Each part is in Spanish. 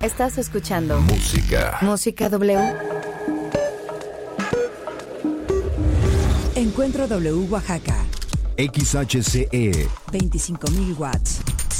Estás escuchando Música W. Encuentro W Oaxaca. XHCE 25,000 watts.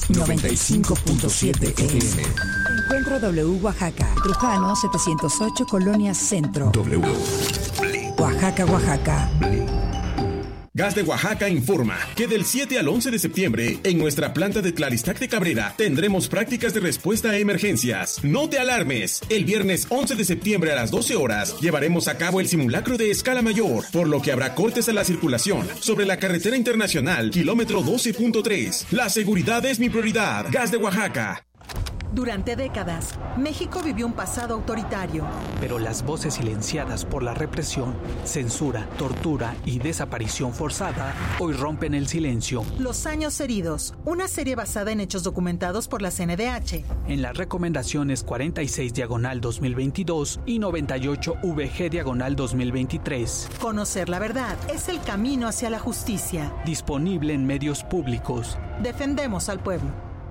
95.7 FM. Encuentro W Oaxaca. Trujano 708, Colonia Centro. W. Oaxaca, Oaxaca. Gas de Oaxaca informa que del 7 al 11 de septiembre, en nuestra planta de Claristac de Cabrera, tendremos prácticas de respuesta a emergencias. No te alarmes. El viernes 11 de septiembre a las 12 horas, llevaremos a cabo el simulacro de escala mayor, por lo que habrá cortes a la circulación sobre la carretera internacional, kilómetro 12.3. La seguridad es mi prioridad. Gas de Oaxaca. Durante décadas, México vivió un pasado autoritario. Pero las voces silenciadas por la represión, censura, tortura y desaparición forzada hoy rompen el silencio. Los años heridos, una serie basada en hechos documentados por la CNDH. En las recomendaciones 46/2022 y 98/VG/2023. Conocer la verdad es el camino hacia la justicia. Disponible en medios públicos. Defendemos al pueblo.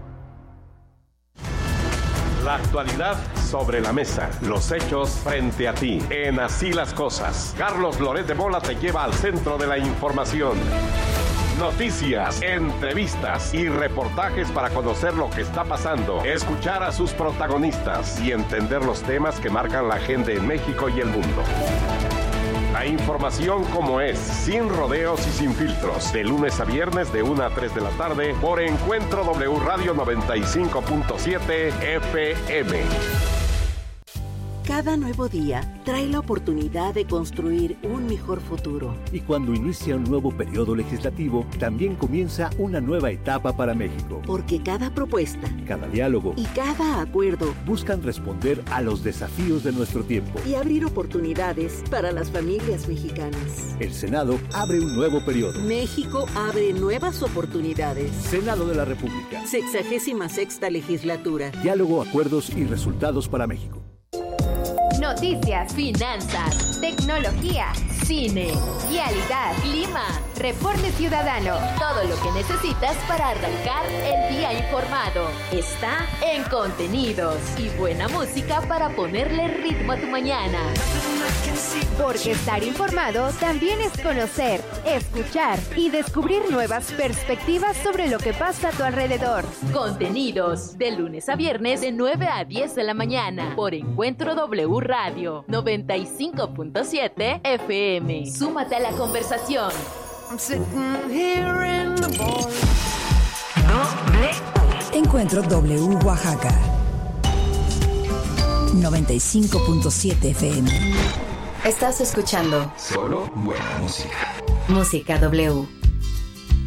La actualidad sobre la mesa, los hechos frente a ti. En Así las Cosas, Carlos Loret de Mola te lleva al centro de la información. Noticias, entrevistas y reportajes para conocer lo que está pasando, escuchar a sus protagonistas y entender los temas que marcan la agenda en México y el mundo. La información como es, sin rodeos y sin filtros, de lunes a viernes de 1 a 3 de la tarde por Encuentro W Radio 95.7 FM. Cada nuevo día trae la oportunidad de construir un mejor futuro. Y cuando inicia un nuevo periodo legislativo, también comienza una nueva etapa para México. Porque cada propuesta, cada diálogo y cada acuerdo buscan responder a los desafíos de nuestro tiempo y abrir oportunidades para las familias mexicanas. El Senado abre un nuevo periodo. México abre nuevas oportunidades. Senado de la República. 66ª legislatura. Diálogo, acuerdos y resultados para México. Noticias, finanzas, tecnología, cine, vialidad, clima, reporte ciudadano. Todo lo que necesitas para arrancar el día informado está en Contenidos y buena música para ponerle ritmo a tu mañana. Porque estar informado también es conocer, escuchar y descubrir nuevas perspectivas sobre lo que pasa a tu alrededor. Contenidos, de lunes a viernes de 9 a 10 de la mañana por Encuentro W Radio 95.7 FM. Súmate a la conversación. Encuentro W Oaxaca. 95.7 FM. Estás escuchando solo buena música. Música W.